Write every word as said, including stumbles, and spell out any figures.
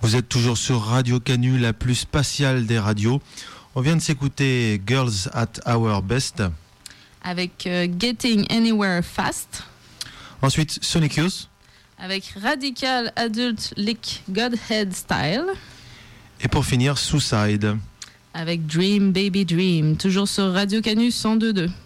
Vous êtes toujours sur Radio Canu, la plus spatiale des radios. On vient de s'écouter Girls at Our Best. Avec euh, Getting Anywhere Fast. Ensuite, Sonic Youth. Avec Radical Adult Lick Godhead Style. Et pour finir, Suicide. Avec Dream Baby Dream, toujours sur Radio Canu cent deux point deux.